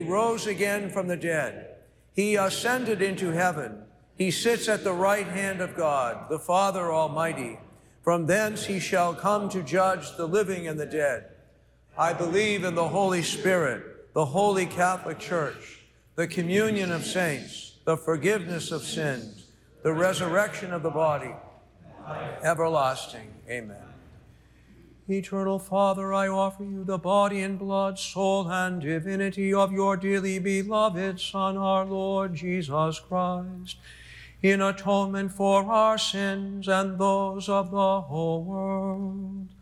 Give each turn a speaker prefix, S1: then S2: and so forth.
S1: He rose again from the dead. He ascended into heaven. He sits at the right hand of God, the Father Almighty. From thence he shall come to judge the living and the dead. I believe in the Holy Spirit, the Holy Catholic Church, the communion of saints, the forgiveness of sins, the resurrection of the body, everlasting. Amen. Eternal Father, I offer you the body and blood, soul, and divinity of your dearly beloved Son, our Lord Jesus Christ, in atonement for our sins and those of the whole world.